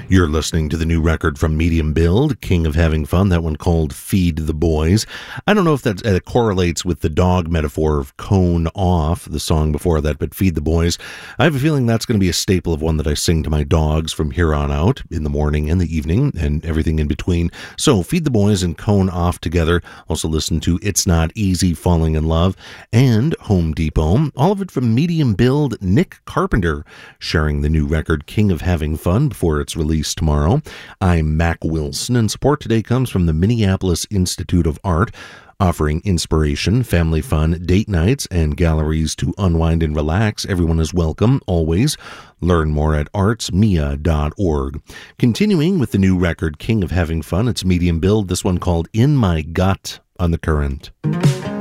You're listening to the new record from Medium Build, King of Having Fun, that one called Feed the Boys. I don't know if that correlates with the dog metaphor of cone off, the song before that, but Feed the Boys. I have a feeling that's going to be a staple of one that I sing to my dogs from here on out, in the morning and the evening, and everything in between. So Feed the Boys and Cone Off together. Also listen to It's Not Easy Falling in Love and Home Depot. All of it from Medium Build, Nick Carpenter, sharing the new record King of Having Fun before it's released tomorrow. I'm Mac Wilson, and support today comes from the Minneapolis Institute of Art, offering inspiration, family fun, date nights, and galleries to unwind and relax. Everyone is welcome, always. Learn more at artsmia.org. Continuing with the new record King of Having Fun, it's Medium Build, this one called In My Gut on The Current.